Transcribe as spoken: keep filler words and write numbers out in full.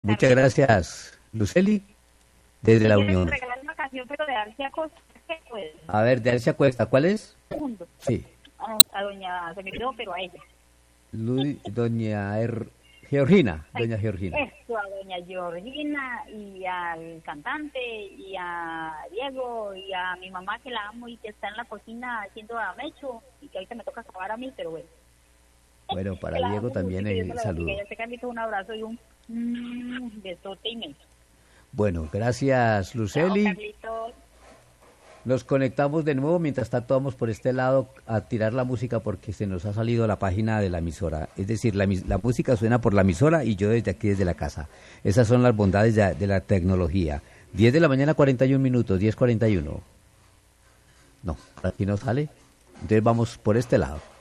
Muchas gracias, Luceli, desde la Quiero Unión. regalar una canción, pero de Arcia Costa, pues, A ver, de Arcia Cuesta, ¿cuál es? segundo. Sí. A, a doña, se me olvidó, pero a ella. Lu- doña Er- Georgina, doña Georgina. Esto, a doña Georgina y al cantante y a Diego y a mi mamá que la amo y que está en la cocina haciendo a Mecho y que ahorita me toca acabar a mí, pero bueno. Bueno, para Que la Diego amo también mucho y que Dios el me la saludo. bendiga. Yo sé, Carlito, un abrazo y un mm, besote inmenso. Bueno, gracias, Chao, Luceli. Carlitos. Nos conectamos de nuevo, mientras tanto vamos por este lado a tirar la música porque se nos ha salido la página de la emisora. Es decir, la, mis- la música suena por la emisora y yo desde aquí, desde la casa. Esas son las bondades de, de la tecnología. diez de la mañana, cuarenta y un minutos, diez cuarenta y uno. No, por aquí no sale. Entonces vamos por este lado.